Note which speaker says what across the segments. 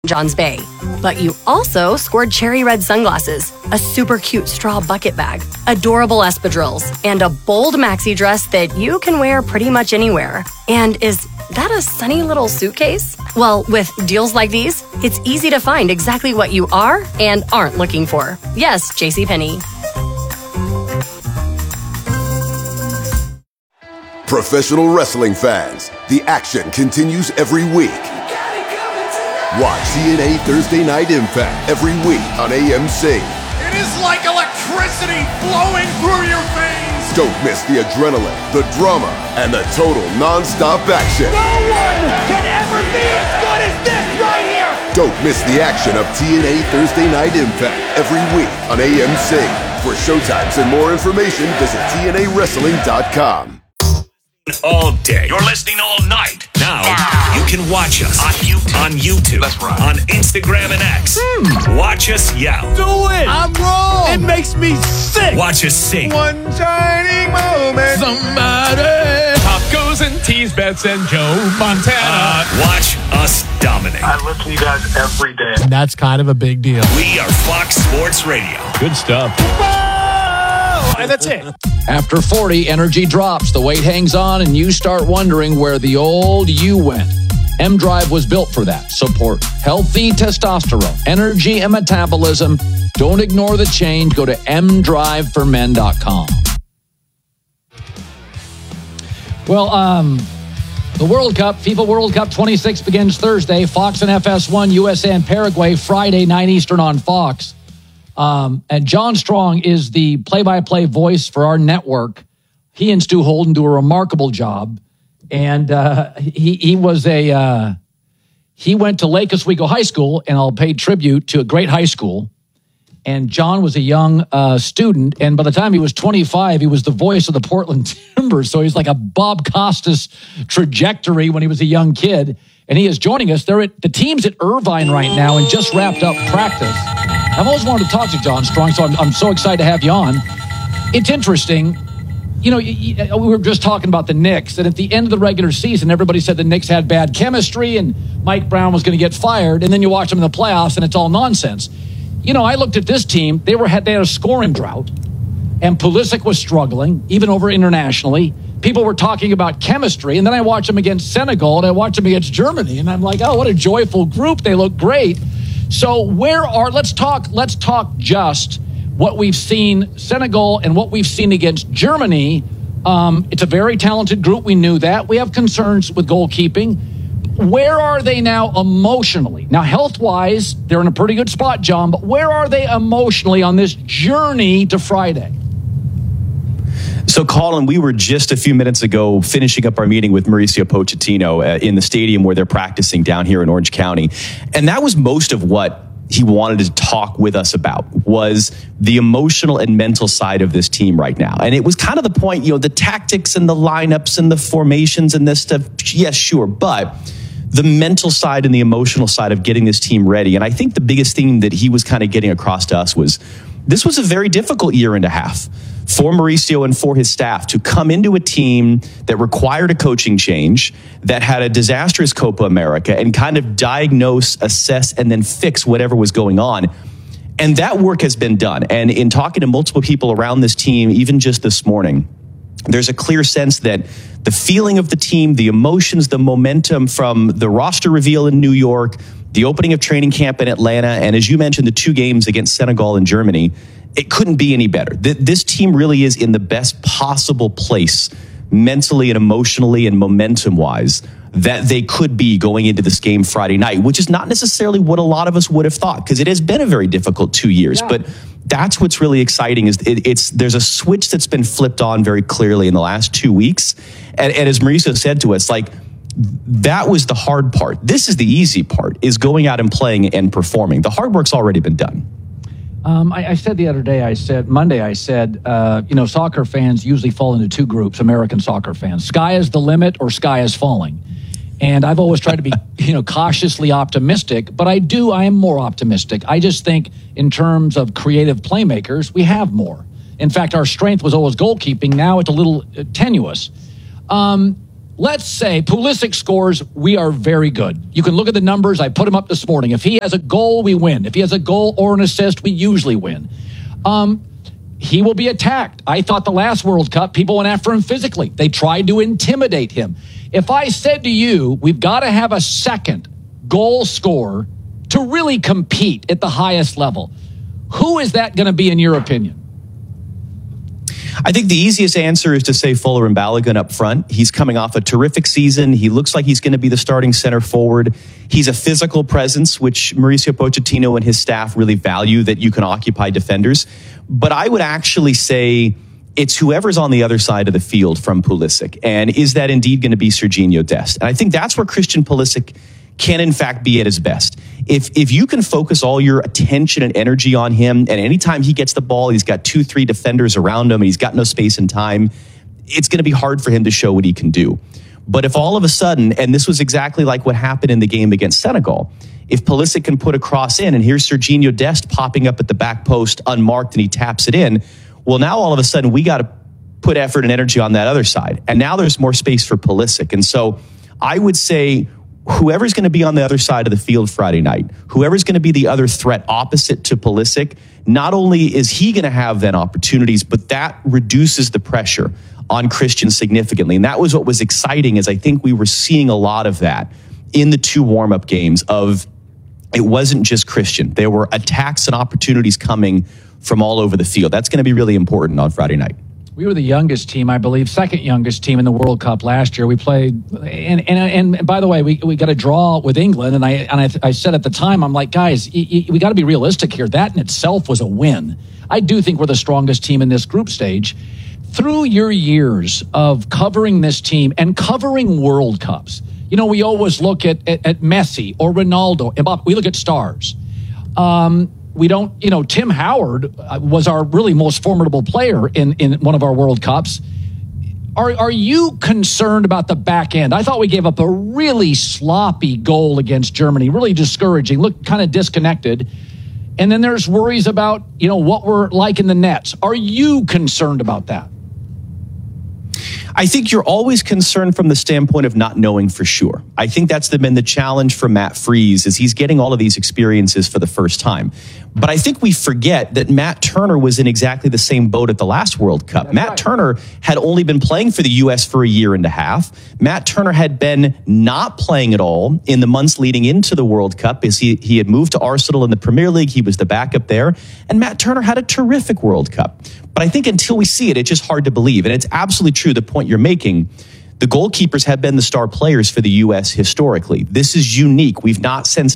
Speaker 1: Johns Bay. But you also scored cherry red sunglasses, a super cute straw bucket bag, adorable espadrilles, and a bold maxi dress that you can wear pretty much anywhere. And is that a sunny little suitcase? Well, with deals like these, it's easy to find exactly what you are and aren't looking for. Yes, JCPenney.
Speaker 2: Professional wrestling fans, the action continues every week. Watch TNA Thursday Night Impact every week on AMC.
Speaker 3: It is like electricity flowing through your veins.
Speaker 2: Don't miss the adrenaline, the drama, and the total non-stop action.
Speaker 3: No one can ever be as good as this right here.
Speaker 2: Don't miss the action of TNA Thursday Night Impact every week on AMC. For showtimes and more information, visit TNAWrestling.com.
Speaker 4: All day. You're listening all night. Now, you can watch us on YouTube.
Speaker 5: That's right.
Speaker 4: On Instagram and X. Watch us yell.
Speaker 3: Do it. I'm wrong. It makes me sick.
Speaker 4: Watch us sing.
Speaker 3: One tiny moment. Somebody. Tacos and teas, Bets and Joe Montana.
Speaker 4: Watch us dominate.
Speaker 5: I listen to you guys every day.
Speaker 3: That's kind of a big deal.
Speaker 4: We are Fox Sports Radio.
Speaker 3: Good stuff. And that's it.
Speaker 6: After 40, energy drops, the weight hangs on, and you start wondering where the old you went. M-Drive was built for that. Support healthy testosterone, energy, and metabolism. Don't ignore the change. Go to mdriveformen.com. Well, the World Cup, FIFA World Cup 26 begins Thursday. Fox and FS1, USA and Paraguay, Friday, 9 Eastern on Fox. And John Strong is the play-by-play voice for our network. He and Stu Holden do a remarkable job. And he went to Lake Oswego High School, and I'll pay tribute to a great high school. And John was a young student, and by the time he was 25, he was the voice of the Portland Timbers. So he's like a Bob Costas trajectory when he was a young kid. And he is joining us. They're at the team's at Irvine right now and just wrapped up practice. I've always wanted to talk to John Strong, so I'm so excited to have you on. It's interesting. You know, we were just talking about the Knicks, and at the end of the regular season, everybody said the Knicks had bad chemistry and Mike Brown was going to get fired, and then you watch them in the playoffs, and it's all nonsense. You know, I looked at this team. They had a scoring drought, and Pulisic was struggling, even over internationally. People were talking about chemistry, and then I watched them against Senegal, and I watched them against Germany, and I'm like, oh, what a joyful group. They look great. So let's talk just what we've seen Senegal and what we've seen against Germany. It's a very talented group. We knew that. We have concerns with goalkeeping. Where are they now emotionally? Now, health-wise, they're in a pretty good spot, John, but where are they emotionally on this journey to Friday?
Speaker 7: So, Colin, we were just a few minutes ago finishing up our meeting with Mauricio Pochettino in the stadium where they're practicing down here in Orange County. And that was most of what he wanted to talk with us about, was the emotional and mental side of this team right now. And it was kind of the point, you know, the tactics and the lineups and the formations and this stuff. Yes, sure. But the mental side and the emotional side of getting this team ready. And I think the biggest theme that he was kind of getting across to us was this was a very difficult year and a half for Mauricio and for his staff to come into a team that required a coaching change, that had a disastrous Copa America, and kind of diagnose, assess, and then fix whatever was going on. And that work has been done. And in talking to multiple people around this team, even just this morning, there's a clear sense that the feeling of the team, the emotions, the momentum from the roster reveal in New York, the opening of training camp in Atlanta, and as you mentioned, the 2 games against Senegal and Germany, it couldn't be any better. This team really is in the best possible place mentally and emotionally and momentum-wise that they could be going into this game Friday night, which is not necessarily what a lot of us would have thought, because it has been a very difficult 2 years. Yeah. But that's what's really exciting is there's a switch that's been flipped on very clearly in the last 2 weeks. And as Mauricio said to us, like, that was the hard part. This is the easy part, is going out and playing and performing. The hard work's already been done.
Speaker 6: I said the other day, Monday, soccer fans usually fall into 2 groups, American soccer fans. Sky is the limit or sky is falling. And I've always tried to be, cautiously optimistic, but I am more optimistic. I just think in terms of creative playmakers, we have more. In fact, our strength was always goalkeeping. Now it's a little tenuous. let's say Pulisic scores, we are very good. You can look at the numbers. I put him up this morning. If he has a goal, we win. If he has a goal or an assist, we usually win. He will be attacked. I thought the last World Cup, people went after him physically. They tried to intimidate him. If I said to you, we've got to have a second goal scorer to really compete at the highest level, who is that going to be in your opinion?
Speaker 7: I think the easiest answer is to say Fuller and Balogun up front. He's coming off a terrific season. He looks like he's going to be the starting center forward. He's a physical presence, which Mauricio Pochettino and his staff really value, that you can occupy defenders. But I would actually say it's whoever's on the other side of the field from Pulisic. And is that indeed going to be Sergiño Dest? And I think that's where Christian Pulisic can in fact be at his best. If you can focus all your attention and energy on him, and anytime he gets the ball, he's got 2-3 defenders around him, and he's got no space and time, it's going to be hard for him to show what he can do. But if all of a sudden, and this was exactly like what happened in the game against Senegal, if Pulisic can put a cross in, and here's Sergiño Dest popping up at the back post unmarked, and he taps it in, well, now all of a sudden we got to put effort and energy on that other side. And now there's more space for Pulisic. And so I would say whoever's going to be on the other side of the field Friday night, whoever's going to be the other threat opposite to Pulisic, not only is he going to have then opportunities, but that reduces the pressure on Christian significantly. And that was what was exciting, is I think we were seeing a lot of that in the 2 warm-up games of it wasn't just Christian. There were attacks and opportunities coming from all over the field. That's going to be really important on Friday night.
Speaker 6: We were the youngest team, I believe, second youngest team in the World Cup last year. We played, and by the way, we got a draw with England, and I said at the time, I'm like, guys, we got to be realistic here. That in itself was a win. I do think we're the strongest team in this group stage. Through your years of covering this team and covering World Cups, you know, we always look at Messi or Ronaldo. We look at stars. We don't, Tim Howard was our really most formidable player in one of our World Cups. Are you concerned about the back end? I thought we gave up a really sloppy goal against Germany, really discouraging, looked kind of disconnected. And then there's worries about, what we're like in the nets. Are you concerned about that?
Speaker 7: I think you're always concerned from the standpoint of not knowing for sure. I think that's been the challenge for Matt Freese, is he's getting all of these experiences for the first time. But I think we forget that Matt Turner was in exactly the same boat at the last World Cup. That's Matt right. Turner had only been playing for the U.S. for a year and a half. Matt Turner had been not playing at all in the months leading into the World Cup, as he had moved to Arsenal in the Premier League. He was the backup there. And Matt Turner had a terrific World Cup. But I think until we see it, it's just hard to believe. And it's absolutely true, the point you're making. The goalkeepers have been the star players for the U.S. historically. This is unique. We've not since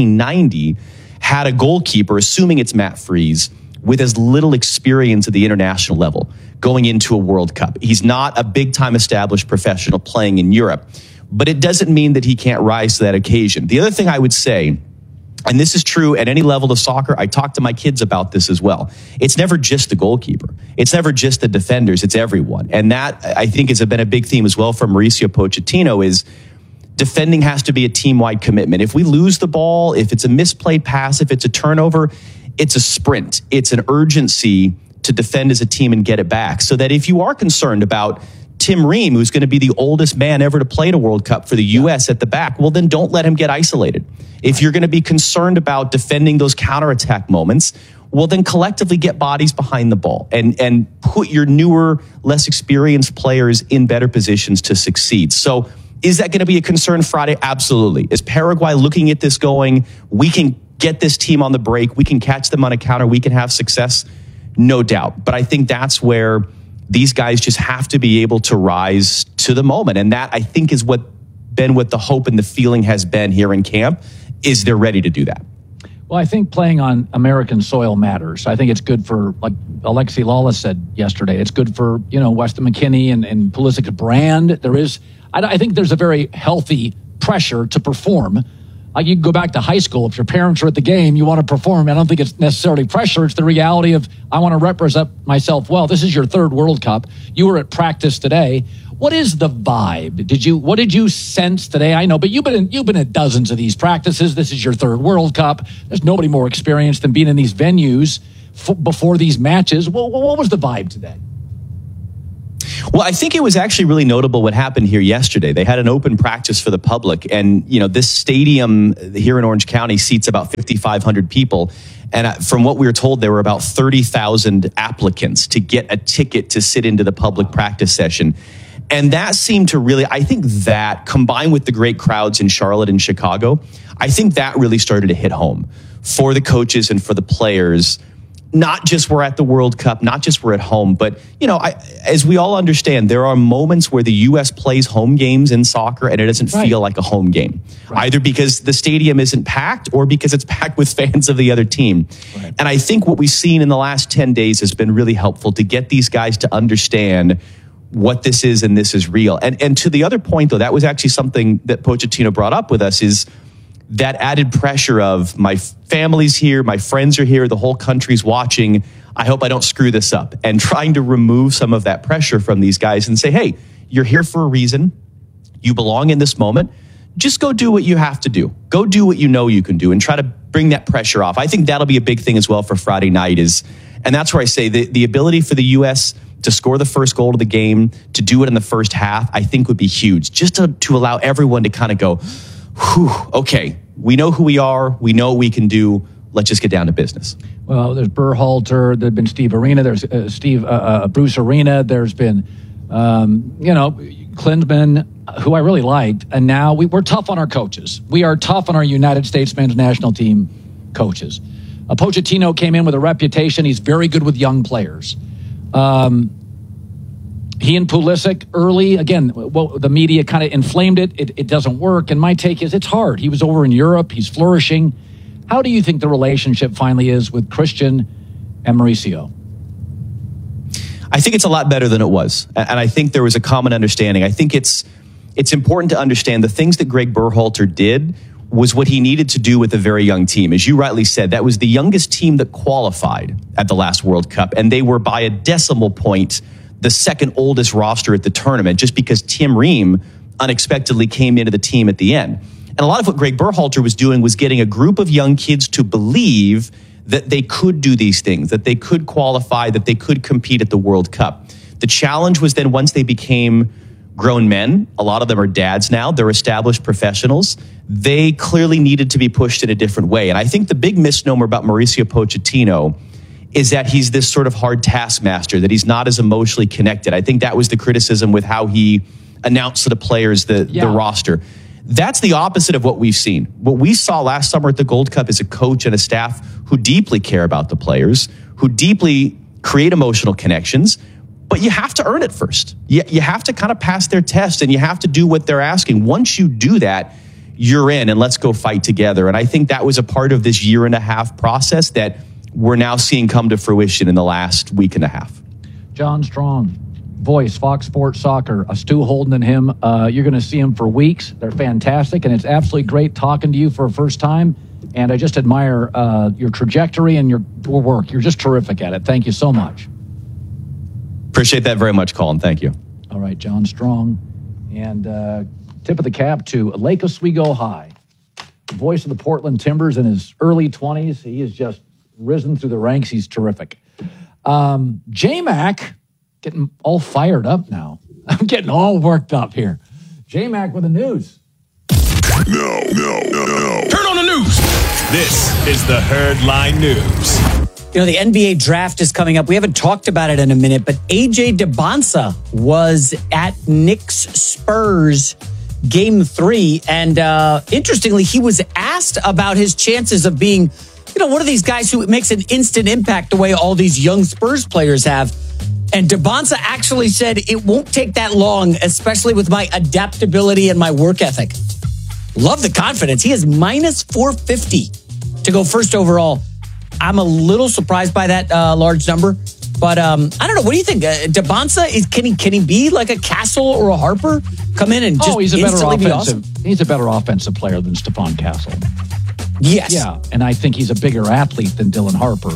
Speaker 7: 1990 had a goalkeeper, assuming it's Matt Freese, with as little experience at the international level going into a World Cup. He's not a big-time established professional playing in Europe, but it doesn't mean that he can't rise to that occasion. The other thing I would say, and this is true at any level of soccer, I talk to my kids about this as well. It's never just the goalkeeper. It's never just the defenders. It's everyone. And that, I think, has been a big theme as well from Mauricio Pochettino, is defending has to be a team-wide commitment. If we lose the ball, if it's a misplayed pass, if it's a turnover, it's a sprint. It's an urgency to defend as a team and get it back. So that if you are concerned about Tim Ream, who's going to be the oldest man ever to play in a World Cup for the U.S. at the back, well, then don't let him get isolated. If you're going to be concerned about defending those counterattack moments, well, then collectively get bodies behind the ball and put your newer, less experienced players in better positions to succeed. So is that going to be a concern Friday? Absolutely. Is Paraguay looking at this going, we can get this team on the break, we can catch them on a counter, we can have success? No doubt. But I think that's where these guys just have to be able to rise to the moment. And that, I think, is what the hope and the feeling has been here in camp, is they're ready to do that.
Speaker 6: Well, I think playing on American soil matters. I think it's good for, like Alexi Lawless said yesterday, it's good for, Weston McKennie and Pulisic's brand. I think there's a very healthy pressure to perform. Like, you can go back to high school. If your parents are at the game, you want to perform. I don't think it's necessarily pressure. It's the reality of, I want to represent myself well. This is your third World Cup. You were at practice today. What is the vibe? What did you sense today? I know, but you've been at dozens of these practices. This is your third World Cup. There's nobody more experienced than being in these venues before these matches. What was the vibe today?
Speaker 7: Well, I think it was actually really notable what happened here yesterday. They had an open practice for the public, and this stadium here in Orange County seats about 5,500 people. And from what we were told, there were about 30,000 applicants to get a ticket to sit into the public practice session. And that seemed to really, I think that combined with the great crowds in Charlotte and Chicago, I think that really started to hit home for the coaches and for the players. Not just we're at the World Cup, not just we're at home, but, as we all understand, there are moments where the U.S. plays home games in soccer and it doesn't feel like a home game, either because the stadium isn't packed or because it's packed with fans of the other team. Right. And I think what we've seen in the last 10 days has been really helpful to get these guys to understand what this is and this is real. And to the other point, though, that was actually something that Pochettino brought up with us is that added pressure of my family's here, my friends are here, the whole country's watching. I hope I don't screw this up. And trying to remove some of that pressure from these guys and say, hey, you're here for a reason. You belong in this moment. Just go do what you have to do. Go do what you know you can do and try to bring that pressure off. I think that'll be a big thing as well for Friday night and that's where I say the ability for the U.S. to score the first goal of the game, to do it in the first half, I think would be huge. Just to allow everyone to kind of go, whew, okay, we know who we are. We know what we can do. Let's just get down to business.
Speaker 6: Well, there's Berhalter. There's been Steve Arena. There's Bruce Arena. There's been, Klinsmann, who I really liked. And now we're tough on our coaches. We are tough on our United States men's national team coaches. Pochettino came in with a reputation. He's very good with young players. He and Pulisic early, again, the media kind of inflamed it. It doesn't work. And my take is it's hard. He was over in Europe. He's flourishing. How do you think the relationship finally is with Christian and Mauricio?
Speaker 7: I think it's a lot better than it was. And I think there was a common understanding. I think it's important to understand the things that Greg Berhalter did was what he needed to do with a very young team. As you rightly said, that was the youngest team that qualified at the last World Cup. And they were by a decimal point the second oldest roster at the tournament, just because Tim Ream unexpectedly came into the team at the end. And a lot of what Greg Berhalter was doing was getting a group of young kids to believe that they could do these things, that they could qualify, that they could compete at the World Cup. The challenge was then once they became grown men, a lot of them are dads now, they're established professionals, they clearly needed to be pushed in a different way. And I think the big misnomer about Mauricio Pochettino is that he's this sort of hard taskmaster, that he's not as emotionally connected. I think that was the criticism with how he announced to the players the roster. That's the opposite of what we've seen. What we saw last summer at the Gold Cup is a coach and a staff who deeply care about the players, who deeply create emotional connections, but you have to earn it first. You have to kind of pass their test and you have to do what they're asking. Once you do that, you're in and let's go fight together. And I think that was a part of this 1.5-year process that we're now seeing come to fruition in the last week and a half.
Speaker 6: John Strong, voice, Fox Sports Soccer, Stu Holden and him. You're going to see them for weeks. They're fantastic, and it's absolutely great talking to you for a first time. And I just admire your trajectory and your work. You're just terrific at it. Thank you so much.
Speaker 7: Appreciate that very much, Colin. Thank you.
Speaker 6: All right, John Strong. And tip of the cap to Lake Oswego High, the voice of the Portland Timbers in his early 20s. He is just risen through the ranks. He's terrific. J-Mac, getting all fired up now. I'm getting all worked up here. J-Mac with the news.
Speaker 4: No. Turn on the news. This is the Herdline News.
Speaker 8: The NBA draft is coming up. We haven't talked about it in a minute, but AJ Dybantsa was at Knicks Spurs Game 3. And interestingly, he was asked about his chances of being one of these guys who makes an instant impact the way all these young Spurs players have. And Dybantsa actually said, it won't take that long, especially with my adaptability and my work ethic. Love the confidence. He is minus 450 to go first overall. I'm a little surprised by that large number. But I don't know. What do you think? Dybantsa, can he be like a Castle or a Harper? Come in and just
Speaker 6: he's a better offensive.
Speaker 8: Awesome?
Speaker 6: He's a better offensive player than Stephon Castle.
Speaker 8: Yes.
Speaker 6: Yeah, and I think he's a bigger athlete than Dylan Harper.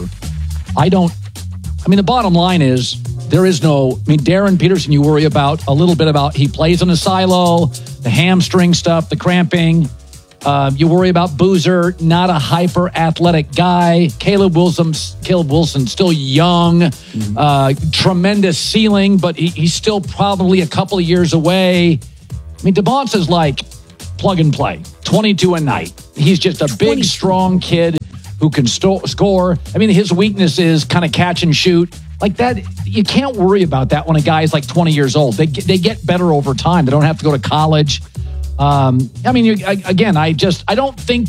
Speaker 6: The bottom line is there is Darren Peterson, you worry about a little bit about, he plays in a silo, the hamstring stuff, the cramping. You worry about Boozer, not a hyper-athletic guy. Caleb Wilson, still young, tremendous ceiling, but he's still probably a couple of years away. I mean, DeBonce's like plug and play, 22 a night. He's just a big, strong kid who can score. I mean, his weakness is kind of catch and shoot. Like that, you can't worry about that when a guy is like 20 years old. They get better over time. They don't have to go to college. I mean, I don't think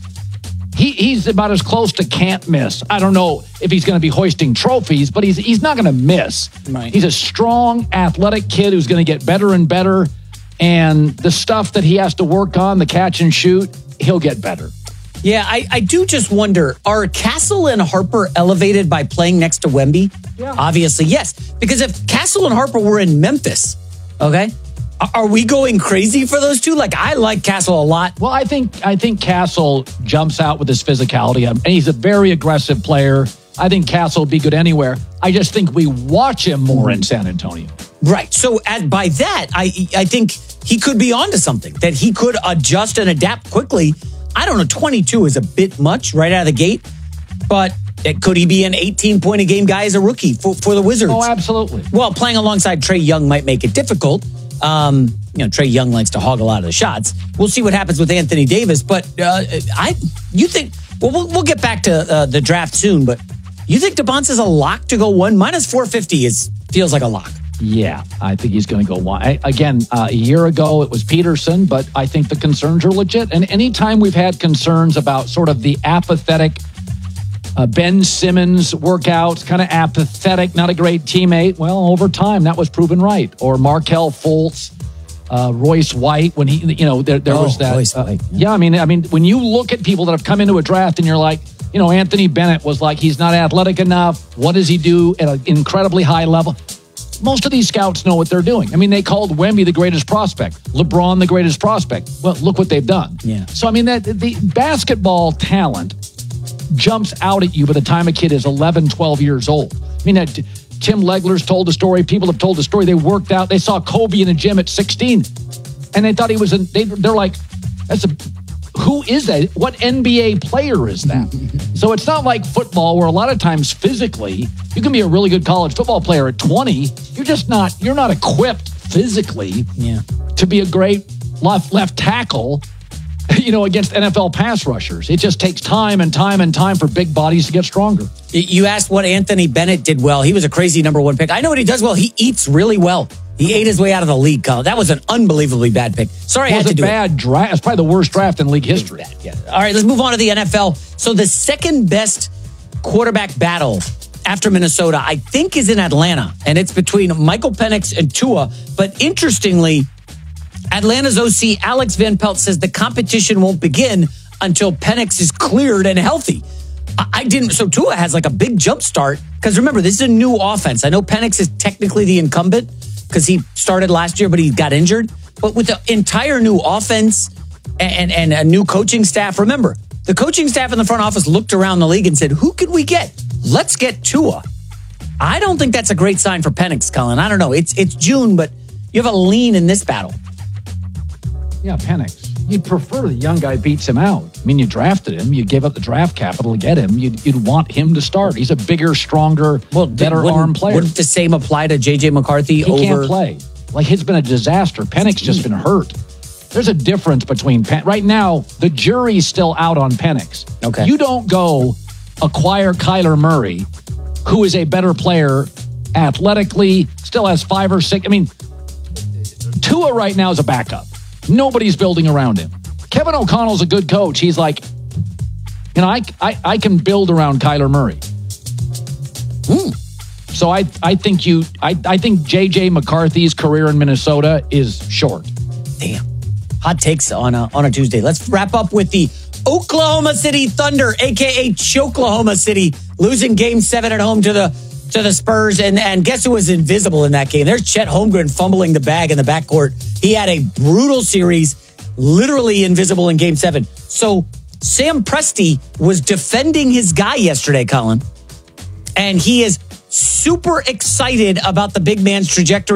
Speaker 6: he's about as close to can't miss. I don't know if he's going to be hoisting trophies, but he's not going to miss. Right. He's a strong, athletic kid who's going to get better and better. And the stuff that he has to work on, the catch and shoot, he'll get better.
Speaker 8: Yeah, I do just wonder, are Castle and Harper elevated by playing next to Wemby? Yeah. Obviously, yes. Because if Castle and Harper were in Memphis, okay, are we going crazy for those two? Like, I like Castle a lot.
Speaker 6: Well, I think Castle jumps out with his physicality, and he's a very aggressive player. I think Castle will be good anywhere. I just think we watch him more in San Antonio.
Speaker 8: Right. So by that, I think he could be onto something, that he could adjust and adapt quickly. I don't know, 22 is a bit much right out of the gate, but could he be an 18-point-a-game guy as a rookie for the Wizards?
Speaker 6: Oh, absolutely.
Speaker 8: Well, playing alongside Trae Young might make it difficult. Trae Young likes to hog a lot of the shots. We'll see what happens with Anthony Davis, but you think, well, we'll get back to the draft soon, but you think DeBonce is a lock to go one? Minus 450 feels like a lock.
Speaker 6: Yeah, I think he's going to go one. Again, a year ago, it was Peterson, but I think the concerns are legit. And anytime we've had concerns about sort of the apathetic Ben Simmons workouts, kind of apathetic, not a great teammate, well, over time, that was proven right. Or Markelle Fultz, Royce White, when he, there was that.
Speaker 8: Royce White.
Speaker 6: Yeah, I mean, when you look at people that have come into a draft and you're like, Anthony Bennett was like, he's not athletic enough. What does he do at an incredibly high level? Most of these scouts know what they're doing. I mean, they called Wemby the greatest prospect, LeBron the greatest prospect. Well, look what they've done.
Speaker 8: Yeah.
Speaker 6: So, I mean, that the basketball talent jumps out at you by the time a kid is 11, 12 years old. I mean, Tim Legler's told the story. People have told the story. They worked out. They saw Kobe in a gym at 16, and they thought he was they're like, who is that? What NBA player is that? So it's not like football where a lot of times physically you can be a really good college football player at 20. You're not equipped physically to be a great left tackle, against NFL pass rushers. It just takes time and time and time for big bodies to get stronger.
Speaker 8: You asked what Anthony Bennett did well. He was a crazy number one pick. I know what he does well. He eats really well. He ate his way out of the league, Colin. That was an unbelievably bad pick. Sorry, I had to do it. It was a bad
Speaker 6: draft. It's probably the worst draft in league history.
Speaker 8: Yeah. All right, let's move on to the NFL. So the second best quarterback battle after Minnesota, I think, is in Atlanta. And it's between Michael Penix and Tua. But interestingly, Atlanta's OC Alex Van Pelt says the competition won't begin until Penix is cleared and healthy. So Tua has like a big jump start. Because remember, this is a new offense. I know Penix is technically the incumbent because he started last year, but he got injured. But with the entire new offense and a new coaching staff, remember, the coaching staff in the front office looked around the league and said, who can we get? Let's get Tua. I don't think that's a great sign for Penix, Colin. I don't know. It's June, but you have a lean in this battle.
Speaker 6: Yeah, Penix. You'd prefer the young guy beats him out. I mean, you drafted him. You gave up the draft capital to get him. You'd want him to start. He's a bigger, stronger, better arm player.
Speaker 8: Wouldn't the same apply to J.J. McCarthy?
Speaker 6: He can't play. Like, it's been a disaster. Penix just been hurt. There's a difference between right now, the jury's still out on Penix.
Speaker 8: Okay.
Speaker 6: You don't go acquire Kyler Murray, who is a better player athletically, still has 5 or 6. I mean, Tua right now is a backup. Nobody's building around him. Kevin O'Connell's a good coach. He's like, I can build around Kyler Murray. So I think J.J. McCarthy's career in Minnesota is short.
Speaker 8: Damn. Hot takes on a Tuesday. Let's wrap up with the Oklahoma City Thunder, a.k.a. Choklahoma City, losing Game 7 at home to the Spurs. And guess who was invisible in that game? There's Chet Holmgren fumbling the bag in the backcourt. He had a brutal series, literally invisible in Game 7. So Sam Presti was defending his guy yesterday, Colin. And he is super excited about the big man's trajectory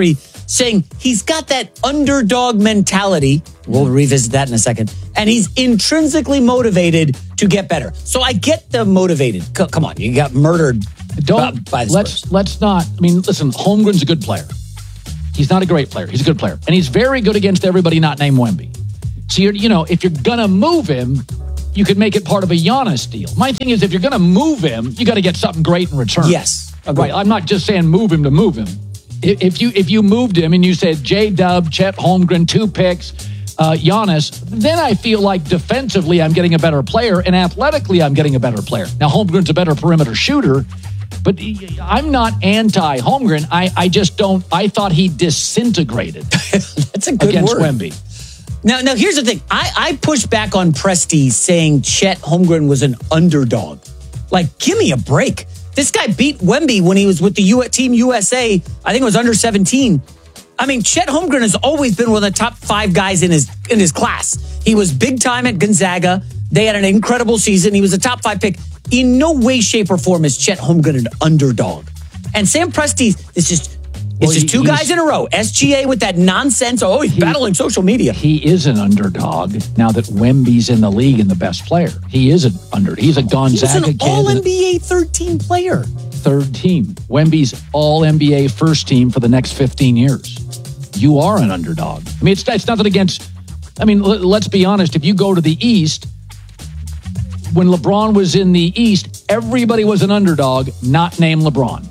Speaker 8: saying he's got that underdog mentality. We'll revisit that in a second. And he's intrinsically motivated to get better. So I get the motivated. Come on, you got murdered by the Spurs.
Speaker 6: Let's not. I mean, listen, Holmgren's a good player. He's not a great player. He's a good player. And he's very good against everybody not named Wemby. So, if you're going to move him, you could make it part of a Giannis deal. My thing is, if you're going to move him, you got to get something great in return.
Speaker 8: Yes.
Speaker 6: Right. I'm not just saying move him to move him. If you moved him and you said J-Dub, Chet Holmgren, 2 picks, Giannis, then I feel like defensively I'm getting a better player and athletically I'm getting a better player. Now, Holmgren's a better perimeter shooter, but I'm not anti-Holmgren. I just don't. I thought he disintegrated.
Speaker 8: That's a good
Speaker 6: against
Speaker 8: word.
Speaker 6: Wemby.
Speaker 8: Now, here's the thing. I pushed back on Presti saying Chet Holmgren was an underdog. Like, give me a break. This guy beat Wemby when he was with the Team USA. I think it was under 17. I mean, Chet Holmgren has always been one of the top 5 guys in his class. He was big time at Gonzaga. They had an incredible season. He was a top 5 pick. In no way, shape, or form is Chet Holmgren an underdog. And Sam Presti, it's just 2 guys in a row. SGA with that nonsense. Oh, he's battling social media.
Speaker 6: He is an underdog now that Wemby's in the league and the best player. He is an underdog. He's a Gonzaga kid.
Speaker 8: He's an all-NBA third-team player.
Speaker 6: Third team. Wemby's all-NBA first team for the next 15 years. You are an underdog. I mean, it's nothing against... I mean, let's be honest. If you go to the East, when LeBron was in the East, everybody was an underdog, not named LeBron.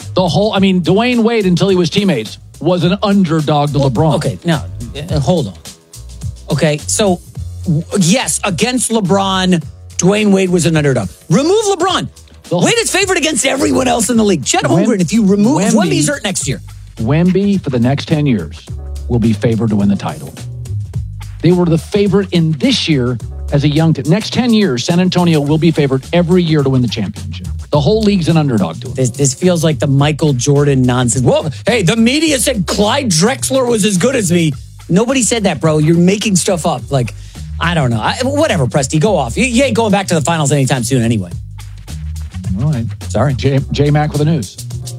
Speaker 6: Dwayne Wade, until he was teammates, was an underdog to LeBron.
Speaker 8: Okay, now, hold on. Okay, so, yes, against LeBron, Dwayne Wade was an underdog. Remove LeBron. Wade is favored against everyone else in the league. Chet Holmgren, if you remove Wemby's hurt next year.
Speaker 6: Wemby, for the next 10 years, will be favored to win the title. They were the favorite in this year as a young team. Next 10 years, San Antonio will be favored every year to win the championship. The whole league's an underdog to it.
Speaker 8: This feels like the Michael Jordan nonsense. Well, hey, the media said Clyde Drexler was as good as me. Nobody said that, bro. You're making stuff up. Like, I don't know. Whatever, Presti, go off. You ain't going back to the finals anytime soon anyway.
Speaker 6: All right.
Speaker 8: Sorry.
Speaker 6: J-Mac with the news.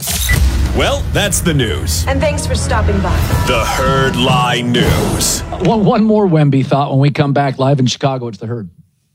Speaker 4: Well, that's the news.
Speaker 9: And thanks for stopping by.
Speaker 4: The Herd Line News.
Speaker 6: One more Wemby thought when we come back live in Chicago. It's the Herd.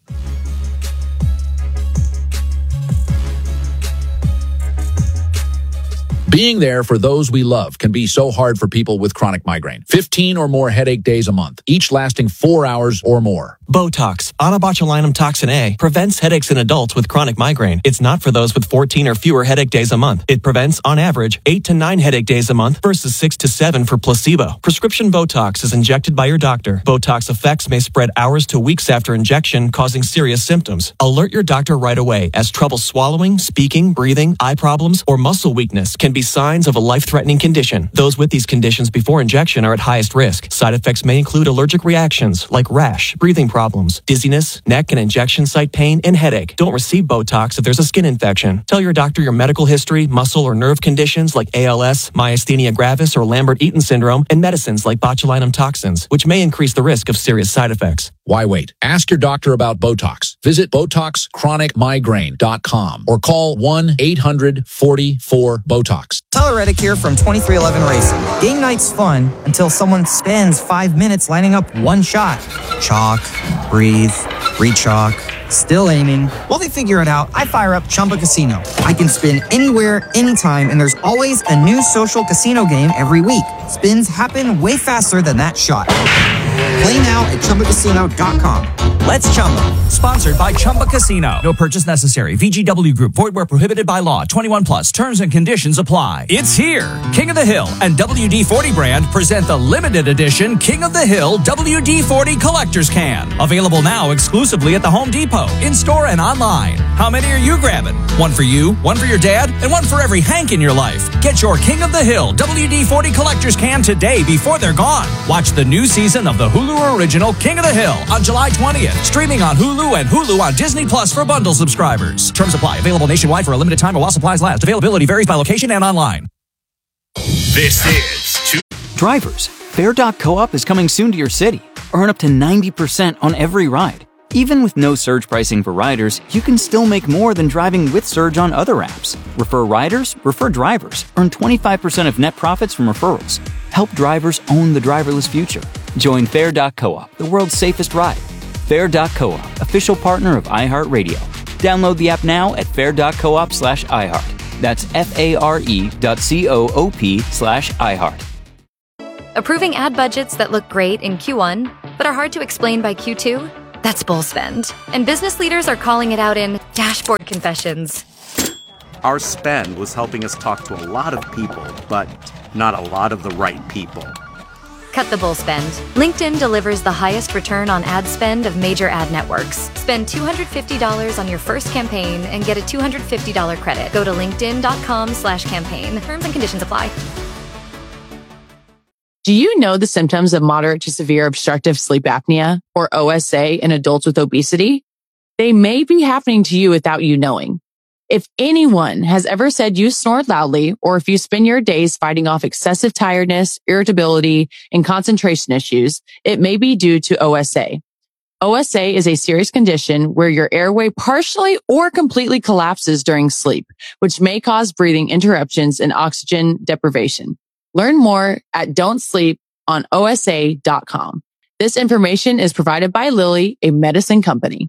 Speaker 10: Being there for those we love can be so hard for people with chronic migraine. 15 or more headache days a month, each lasting 4 hours or more.
Speaker 11: Botox, onabotulinum toxin A, prevents headaches in adults with chronic migraine. It's not for those with 14 or fewer headache days a month. It prevents, on average, 8 to 9 headache days a month versus 6 to 7 for placebo. Prescription Botox is injected by your doctor. Botox effects may spread hours to weeks after injection, causing serious symptoms. Alert your doctor right away, as trouble swallowing, speaking, breathing, eye problems, or muscle weakness can be signs of a life-threatening condition. Those with these conditions before injection are at highest risk. Side effects may include allergic reactions like rash, breathing problems, dizziness, neck and injection site pain, and headache. Don't receive Botox if there's a skin infection. Tell your doctor your medical history, muscle or nerve conditions like ALS, myasthenia gravis, or Lambert-Eaton syndrome, and medicines like botulinum toxins, which may increase the risk of serious side effects.
Speaker 10: Why wait? Ask your doctor about Botox. Visit BotoxChronicMigraine.com or call 1-800-44-BOTOX.
Speaker 12: Tyler Reddick here from 23XI Racing. Game night's fun until someone spends 5 minutes lining up one shot. Chalk, breathe, re-chalk, still aiming. While they figure it out, I fire up Chumba Casino. I can spin anywhere, anytime, and there's always a new social casino game every week. Spins happen way faster than that shot. Play now at ChumbaCasino.com. Let's Chumba.
Speaker 13: Sponsored by Chumba Casino. No purchase necessary. VGW Group. Void where prohibited by law. 21 plus. Terms and conditions apply. It's here. King of the Hill and WD-40 brand present the limited edition King of the Hill WD-40 Collector's Can. Available now exclusively at the Home Depot, in-store and online. How many are you grabbing? One for you, one for your dad, and one for every Hank in your life. Get your King of the Hill WD-40 Collector's Can today before they're gone. Watch the new season of the Hulu original King of the Hill on July 20th. Streaming on Hulu and Hulu on Disney Plus for bundle subscribers. Terms apply. Available nationwide for a limited time or while supplies last. Availability varies by location and online.
Speaker 4: This is
Speaker 14: Drivers, Fair.coop is coming soon to your city. Earn up to 90% on every ride. Even with no surge pricing for riders, you can still make more than driving with Surge on other apps. Refer riders, refer drivers. Earn 25% of net profits from referrals. Help drivers own the driverless future. Join Fair.coop, the world's safest ride. Fair.coop, official partner of iHeartRadio. Download the app now at fair.coop/iHeart. That's FARE.coop/iHeart.
Speaker 9: Approving ad budgets that look great in Q1, but are hard to explain by Q2? That's bull spend. And business leaders are calling it out in dashboard confessions.
Speaker 15: Our spend was helping us talk to a lot of people, but not a lot of the right people.
Speaker 9: Cut the bull spend. LinkedIn delivers the highest return on ad spend of major ad networks. Spend $250 on your first campaign and get a $250 credit. Go to linkedin.com/campaign. Terms and conditions apply.
Speaker 16: Do you know the symptoms of moderate to severe obstructive sleep apnea, or OSA, in adults with obesity? They may be happening to you without you knowing. If anyone has ever said you snore loudly, or if you spend your days fighting off excessive tiredness, irritability, and concentration issues, it may be due to OSA. OSA is a serious condition where your airway partially or completely collapses during sleep, which may cause breathing interruptions and oxygen deprivation. Learn more at don'tsleeponosa.com. This information is provided by Lilly, a medicine company.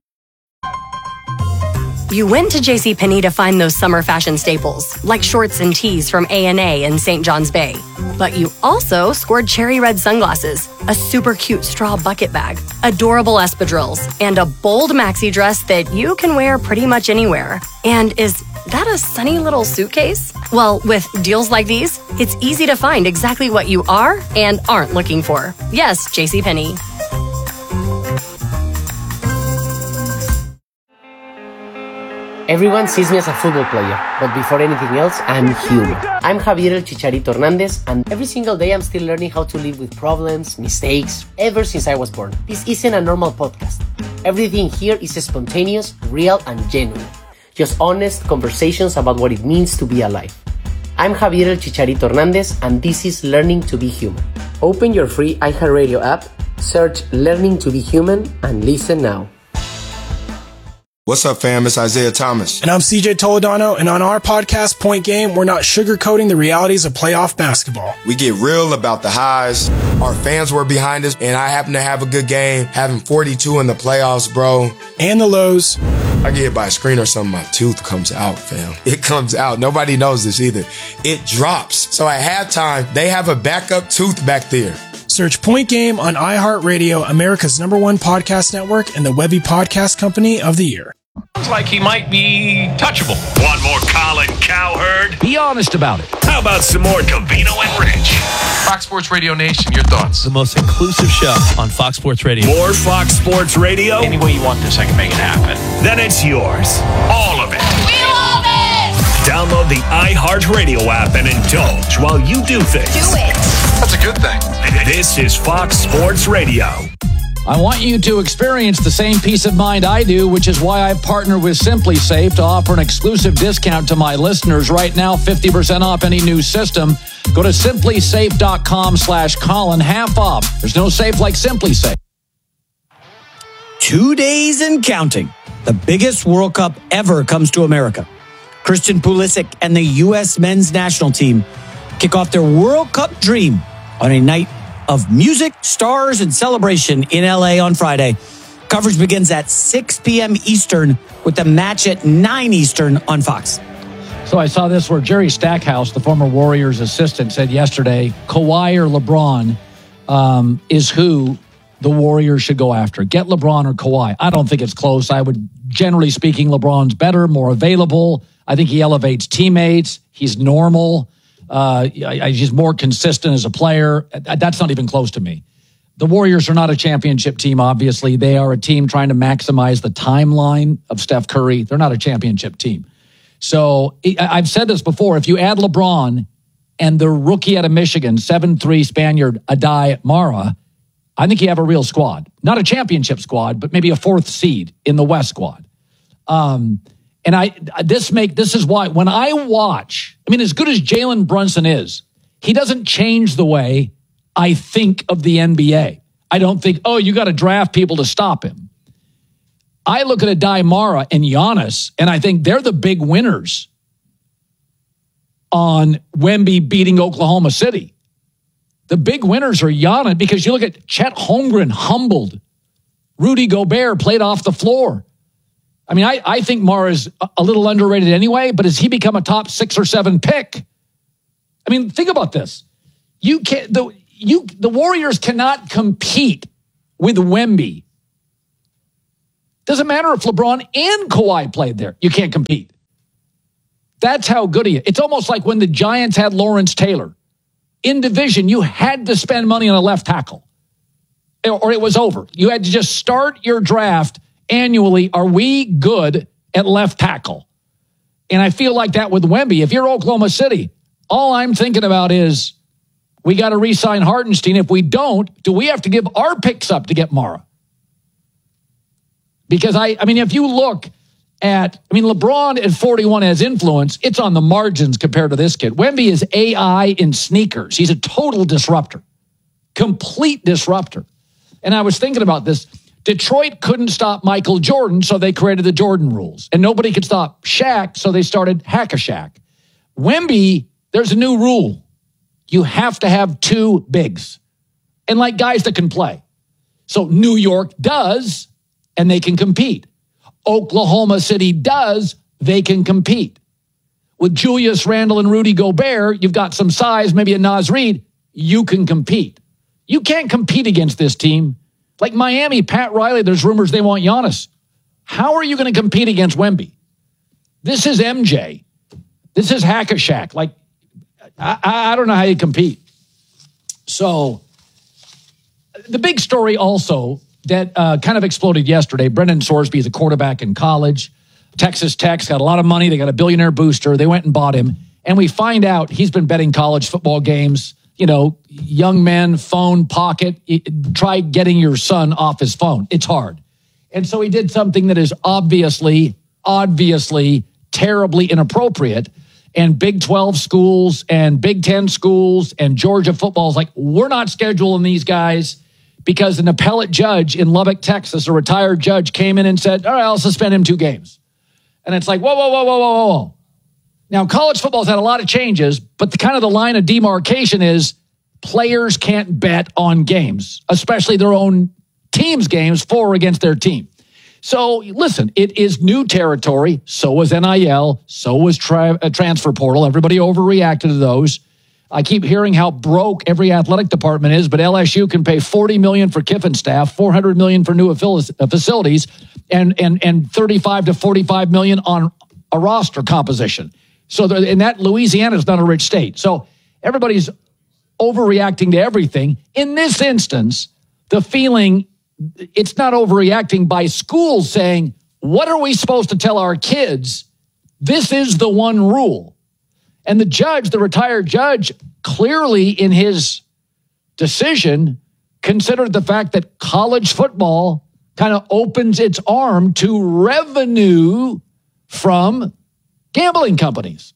Speaker 1: You went to JCPenney to find those summer fashion staples, like shorts and tees from A&A and St. John's Bay. But you also scored cherry red sunglasses, a super cute straw bucket bag, adorable espadrilles, and a bold maxi dress that you can wear pretty much anywhere. And is that a sunny little suitcase? Well, with deals like these, it's easy to find exactly what you are and aren't looking for. Yes, JCPenney.
Speaker 17: Everyone sees me as a football player, but before anything else, I'm human. I'm Javier El Chicharito Hernandez, and every single day I'm still learning how to live with problems, mistakes, ever since I was born. This isn't a normal podcast. Everything here is spontaneous, real, and genuine. Just honest conversations about what it means to be alive. I'm Javier El Chicharito Hernandez, and this is Learning to be Human. Open your free iHeartRadio app, search Learning to be Human, and listen now.
Speaker 18: What's up, fam? It's Isaiah Thomas.
Speaker 19: And I'm CJ Toledano, and on our podcast, Point Game, we're not sugarcoating the realities of playoff basketball.
Speaker 18: We get real about the highs. Our fans were behind us, and I happen to have a good game, having 42 in the playoffs, bro.
Speaker 19: And the lows.
Speaker 18: I get hit by a screen or something, my tooth comes out, fam. It comes out. Nobody knows this either. It drops. So at halftime, they have a backup tooth back there.
Speaker 19: Search Point Game on iHeartRadio, America's #1 podcast network, and the Webby Podcast Company of the Year.
Speaker 3: Sounds like he might be touchable.
Speaker 4: Want more Colin Cowherd?
Speaker 6: Be honest about it.
Speaker 4: How about some more Covino and Rich?
Speaker 3: Fox Sports Radio Nation, your thoughts?
Speaker 20: The most inclusive show on Fox Sports Radio.
Speaker 4: More Fox Sports Radio?
Speaker 3: Any way you want this, I can make it happen.
Speaker 4: Then it's yours. All of it.
Speaker 21: We love it!
Speaker 4: Download the iHeartRadio app and indulge while you do things.
Speaker 21: Do it.
Speaker 3: That's a good thing.
Speaker 4: This is Fox Sports Radio.
Speaker 6: I want you to experience the same peace of mind I do, which is why I partner with Simply Safe to offer an exclusive discount to my listeners right now, 50% off any new system. Go to simplysafe.com/Colin, half off. There's no safe like Simply Safe.
Speaker 8: 2 days and counting. The biggest World Cup ever comes to America. Christian Pulisic and the U.S. men's national team kick off their World Cup dream on a night of music, stars, and celebration in L.A. on Friday. Coverage begins at 6 p.m. Eastern with the match at 9 Eastern on Fox.
Speaker 6: So I saw this where Jerry Stackhouse, the former Warriors assistant, said yesterday, Kawhi or LeBron is who the Warriors should go after. Get LeBron or Kawhi. I don't think it's close. I would, generally speaking, LeBron's better, more available. I think he elevates teammates. He's normal. He's more consistent as a player. That's not even close to me. The Warriors are not a championship team, obviously. They are a team trying to maximize the timeline of Steph Curry. They're not a championship team. So I've said this before. If you add LeBron and the rookie out of Michigan, 7'3" Spaniard, Adai Mara, I think you have a real squad. Not a championship squad, but maybe a fourth seed in the West squad. And this is why when I watch, I mean, as good as Jalen Brunson is, he doesn't change the way I think of the NBA. I don't think, oh, you got to draft people to stop him. I look at Adai Mara and Giannis, and I think they're the big winners on Wemby beating Oklahoma City. The big winners are Giannis, because you look at Chet Holmgren, humbled. Rudy Gobert played off the floor. I mean, I think Mara's a little underrated anyway, but has he become a top 6 or 7 pick? I mean, think about this. The Warriors cannot compete with Wemby. Doesn't matter if LeBron and Kawhi played there. You can't compete. That's how good he is. It's almost like when the Giants had Lawrence Taylor. In division, you had to spend money on a left tackle, or it was over. You had to just start your draft annually. Are we good at left tackle? And I feel like that with Wemby. If you're Oklahoma City, all I'm thinking about is we got to re-sign Hartenstein. If we don't, do we have to give our picks up to get Mara? Because, I mean, if you look at, LeBron at 41 has influence. It's on the margins compared to this kid. Wemby is AI in sneakers. He's a total disruptor, complete disruptor. And I was thinking about this. Detroit couldn't stop Michael Jordan, so they created the Jordan rules. And nobody could stop Shaq, so they started Hack-a-Shaq. Wemby, there's a new rule. You have to have 2 bigs. And like guys that can play. So New York does, and they can compete. Oklahoma City does, they can compete. With Julius Randle and Rudy Gobert, you've got some size, maybe a Naz Reid, you can compete. You can't compete against this team. Like Miami, Pat Riley, there's rumors they want Giannis. How are you going to compete against Wemby? This is MJ. This is Hack-a-Shaq. Like, I don't know how you compete. So, the big story also that kind of exploded yesterday, Brendan Sorsby is a quarterback in college. Texas Tech's got a lot of money. They got a billionaire booster. They went and bought him. And we find out he's been betting college football games. You know, young men, phone, pocket. Try getting your son off his phone. It's hard. And so he did something that is obviously terribly inappropriate. And Big 12 schools and Big 10 schools and Georgia football is like, we're not scheduling these guys. Because an appellate judge in Lubbock, Texas, a retired judge, came in and said, all right, I'll suspend him 2 games. And it's like, whoa. Now, college football's had a lot of changes, but the line of demarcation is players can't bet on games, especially their own team's games for or against their team. So, listen, it is new territory. So was NIL. So was transfer portal. Everybody overreacted to those. I keep hearing how broke every athletic department is, but LSU can pay $40 million for Kiffin staff, $400 million for new facilities, and $35 to $45 million on a roster composition. So, and that Louisiana is not a rich state. So everybody's overreacting to everything. In this instance, the feeling it's not overreacting by schools saying, what are we supposed to tell our kids? This is the one rule. And the judge, the retired judge, clearly in his decision considered the fact that college football kind of opens its arm to revenue from gambling companies.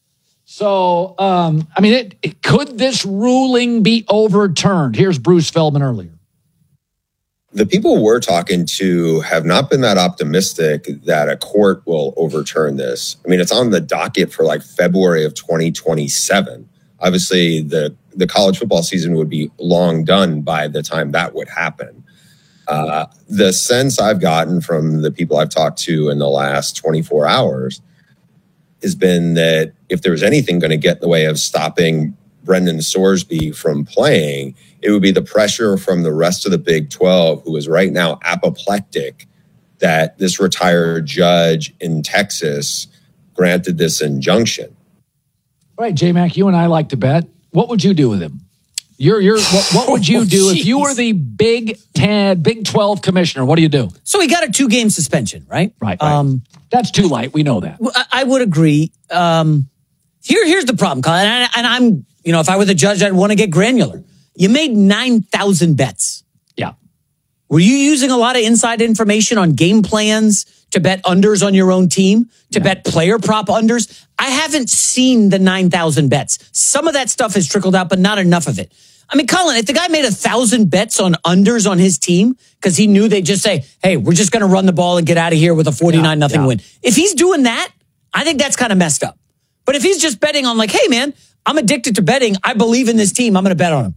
Speaker 6: So, could this ruling be overturned? Here's Bruce Feldman earlier.
Speaker 21: The people we're talking to have not been that optimistic that a court will overturn this. I mean, it's on the docket for like February of 2027. Obviously, the college football season would be long done by the time that would happen. The sense I've gotten from the people I've talked to in the last 24 hours has been that if there was anything going to get in the way of stopping Brendan Sorsby from playing, it would be the pressure from the rest of the Big 12, who is right now apoplectic that this retired judge in Texas granted this injunction.
Speaker 6: All right, J-Mac, you and I like to bet. What would you do with him? What would you do if you were the Big 12 commissioner? What do you do? So
Speaker 8: he got a 2-game suspension, right?
Speaker 6: Right. That's too light. We know that.
Speaker 8: I would agree. Here's the problem, Colin, and I'm, if I were the judge, I'd want to get granular. You made 9,000 bets.
Speaker 6: Yeah.
Speaker 8: Were you using a lot of inside information on game plans to bet unders on your own team, to bet player prop unders? I haven't seen the 9,000 bets. Some of that stuff has trickled out, but not enough of it. I mean, Colin, if the guy made 1,000 bets on unders on his team because he knew they'd just say, hey, we're just going to run the ball and get out of here with a 49-0 win. If he's doing that, I think that's kind of messed up. But if he's just betting on like, hey, man, I'm addicted to betting. I believe in this team. I'm going to bet on him.